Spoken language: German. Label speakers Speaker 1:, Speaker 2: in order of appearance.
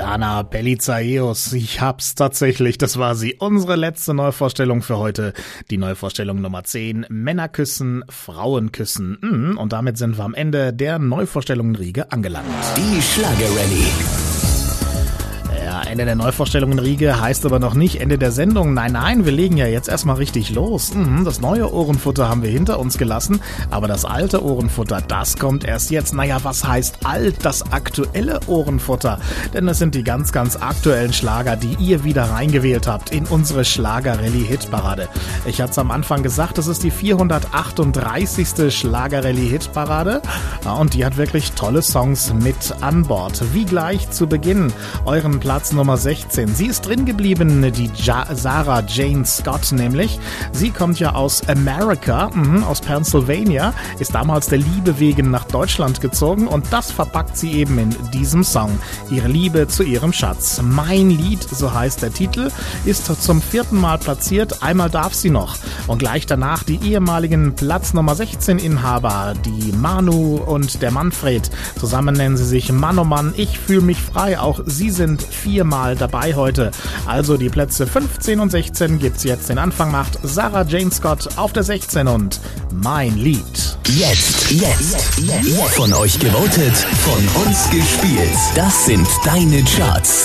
Speaker 1: Dana Belizaeus, ich hab's tatsächlich, das war sie. Unsere letzte Neuvorstellung für heute, die Neuvorstellung Nummer 10, Männer küssen, Frauen küssen. Und damit sind wir am Ende der Neuvorstellungen-Riege angelangt.
Speaker 2: Die Schlager-Rallye.
Speaker 1: Ja, Ende der Neuvorstellungen-Riege heißt aber noch nicht Ende der Sendung. Nein, wir legen ja jetzt erstmal richtig los. Das neue Ohrenfutter haben wir hinter uns gelassen, aber das alte Ohrenfutter, das kommt erst jetzt. Naja, was heißt alt? Das aktuelle Ohrenfutter. Denn es sind die ganz, ganz aktuellen Schlager, die ihr wieder reingewählt habt in unsere Schlager-Rallye-Hitparade. Ich hatte es am Anfang gesagt, das ist die 438. Schlager-Rallye-Hitparade. Ja, und die hat wirklich tolle Songs mit an Bord. Wie gleich zu Beginn euren Platz Nummer 16. Sie ist drin geblieben, die Sarah Jane Scott nämlich. Sie kommt ja aus America, aus Pennsylvania, ist damals der Liebe wegen nach Deutschland gezogen und das verpackt sie eben in diesem Song. Ihre Liebe zu ihrem Schatz. Mein Lied, so heißt der Titel, ist zum 4. Mal platziert. Einmal darf sie noch. Und gleich danach die ehemaligen Platz Nummer 16 Inhaber, die Manu und der Manfred. Zusammen nennen sie sich Mann oh Mann, ich fühle mich frei. Auch sie sind 4-mal dabei heute. Also die Plätze 15 und 16 gibt's jetzt. Den Anfang macht Sarah Jane Scott auf der 16 und Mein Lied.
Speaker 2: Jetzt. Von euch gewotet, von uns gespielt. Das sind deine Charts.